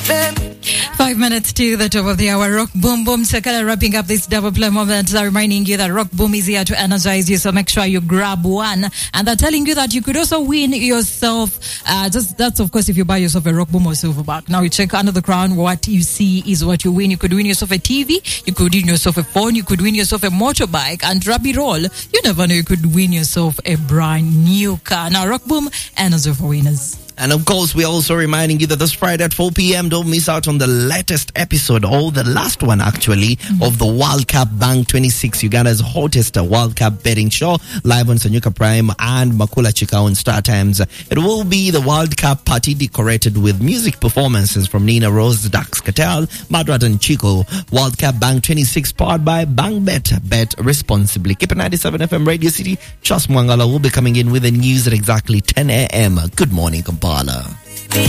5 minutes to the top of the hour. Rock Boom Boom Sakala wrapping up this double play moment, reminding you that Rock Boom is here to energize you, so make sure you grab one. And they're telling you that you could also win yourself, that's of course if you buy yourself a Rock Boom or Silverback. Now you check under the crown, what you see is what you win. You could win yourself a TV, you could win yourself a phone, you could win yourself a motorbike, and rub it all, you never know, you could win yourself a brand new car. Now Rock Boom, energy for winners. And of course, we're also reminding you that this Friday at 4 p.m., don't miss out on the latest episode, or the last one actually, of the World Cup Bang 26, Uganda's hottest World Cup betting show, live on Sanyuka Prime and Makula Chika on Star Times. It will be the World Cup party decorated with music performances from Nina Rose, Dax Catel, Madrat and Chico. World Cup Bang 26 powered by Bang Bet. Bet responsibly. Keep it 97 FM Radio City. Charles Mwangala will be coming in with the news at exactly 10 a.m. Good morning, Kampala.